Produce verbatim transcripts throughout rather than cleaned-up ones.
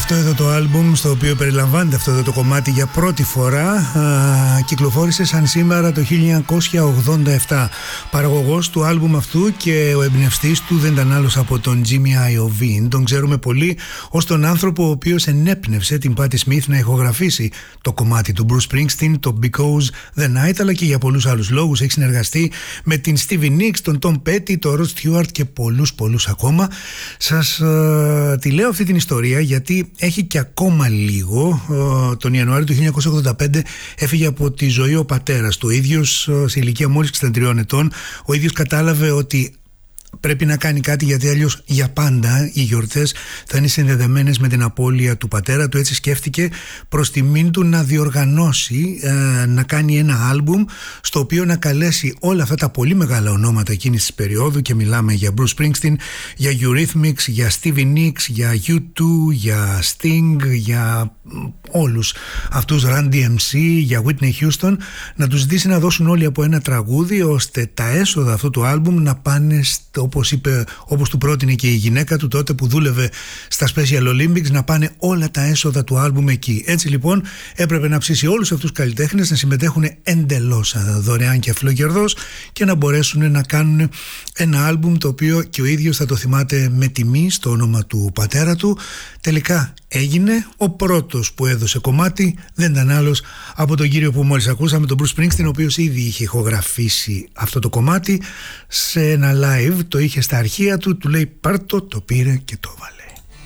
Αυτό εδώ το άλμπουμ, στο οποίο περιλαμβάνεται αυτό εδώ το κομμάτι για πρώτη φορά, α, κυκλοφόρησε σαν σήμερα το χίλια εννιακόσια ογδόντα επτά. Παραγωγός του άλμπουμ αυτού και ο εμπνευστής του δεν ήταν άλλος από τον Jimmy Iovine. Τον ξέρουμε πολύ ως τον άνθρωπο ο οποίος ενέπνευσε την Patti Smith να ηχογραφήσει το κομμάτι του Bruce Springsteen, το Because the Night, αλλά και για πολλούς άλλους λόγους. Έχει συνεργαστεί με την Stevie Nicks, τον Tom Petty, τον Rod Stewart και πολλούς πολλούς ακόμα. Σας α, τη λέω αυτή την ιστορία γιατί έχει και ακόμα λίγο. Τον Ιανουάριο του χίλια εννιακόσια ογδόντα πέντε έφυγε από τη ζωή ο πατέρας του. Ο ίδιος σε ηλικία μόλις εξήντα τριών ετών, ο ίδιος κατάλαβε ότι πρέπει να κάνει κάτι, γιατί αλλιώς για πάντα οι γιορτές θα είναι συνδεδεμένες με την απώλεια του πατέρα του. Έτσι σκέφτηκε προς τιμήν του να διοργανώσει, ε, να κάνει ένα άλμπουμ στο οποίο να καλέσει όλα αυτά τα πολύ μεγάλα ονόματα εκείνης της περίοδου, και μιλάμε για Bruce Springsteen, για Eurythmics, για Stevie Nicks, για γιου τού, για Sting, για όλους αυτούς, Run ντι εμ σι, για Whitney Houston, να τους ζητήσει να δώσουν όλοι από ένα τραγούδι, ώστε τα έσοδα αυτού του άλμπουμ να πάνε στο, όπως είπε, όπως του πρότεινε και η γυναίκα του τότε που δούλευε στα Special Olympics, να πάνε όλα τα έσοδα του άλμπουμ εκεί. Έτσι λοιπόν έπρεπε να ψήσει όλους αυτούς τους καλλιτέχνες να συμμετέχουν εντελώς δωρεάν και αφιλοκερδώς και να μπορέσουν να κάνουν ένα άλμπουμ το οποίο και ο ίδιος θα το θυμάται με τιμή στο όνομα του πατέρα του. Τελικά έγινε. Ο πρώτος που έδωσε κομμάτι δεν ήταν άλλος από τον κύριο που μόλις ακούσαμε, τον Bruce Springsteen, ο οποίος ήδη είχε ηχογραφήσει αυτό το κομμάτι σε ένα live, το είχε στα αρχεία του, του λέει πάρτο, το πήρε και το βάλε.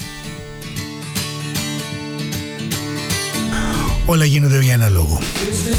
Όλα γίνονται για ένα λόγο.